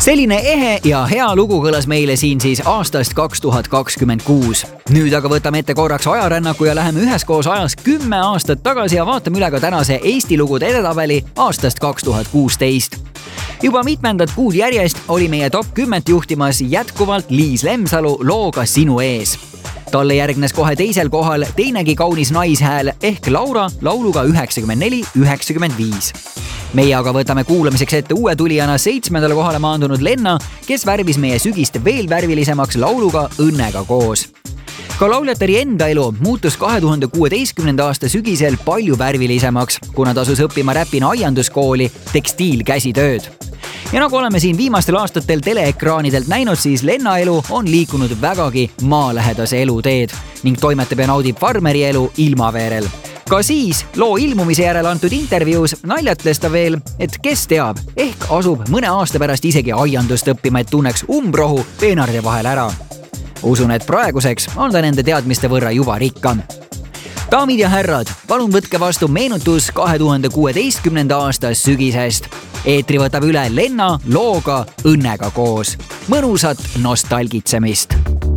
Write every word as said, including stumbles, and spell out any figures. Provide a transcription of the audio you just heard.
selline ehe ja hea lugu kõlas meile siin siis aastast kaks tuhat kakskümmend kuus. Nüüd aga võtame ette korraks ajarännaku ja läheme üheskoos ajas kümme aastat tagasi ja vaatame üle ka tänase Eesti lugude edetabeli aastast kaks tuhat kuusteist. Juba mitmendat kuud järjest oli meie top kümmet juhtimas jätkuvalt Liis Lemsalu looga Sinu ees. Talle järgnes kohe teisel kohal teinegi kaunis naishääl ehk Laura lauluga üheksakümmend neli üheksakümmend viis. Meie aga võtame kuulamiseks ette uue tulijana seitsmendale kohale maandunud Lenna, kes värvis meie sügist veel värvilisemaks lauluga Õnnega koos. Ka lauljatari enda elu muutus kahe tuhande kuueteistkümnenda aasta sügisel palju värvilisemaks, kuna tasus õppima räpina aianduskooli tekstiilkäsitööd. Ja nagu oleme siin viimastel aastatel teleekraanidelt näinud, siis Lenna elu on liikunud vägagi maalähedase eluteed ning toimetab ja naudib farmeri elu Ilmaveerel. Ka siis loo ilmumise järel antud intervjuus naljatles ta veel, et kes teab, ehk asub mõne aasta pärast isegi aiandust õppima, et tunneks umbrohu peenarde vahel ära. Usun, et praeguseks on ta nende teadmiste võrra juba rikkam. Daamid ja härrad, palun võtke vastu meenutus kahe tuhande kuueteistkümnenda aasta sügisest. Eetri võtab üle Lenna looga Õnnega koos. Mõnusat nostalgitsemist!